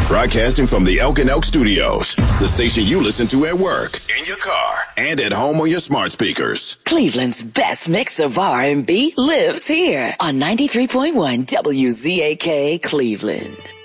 Broadcasting from the Elk and Elk Studios, the station you listen to at work, in your car, and at home on your smart speakers. Cleveland's best mix of R&B lives here on 93.1 WZAK Cleveland.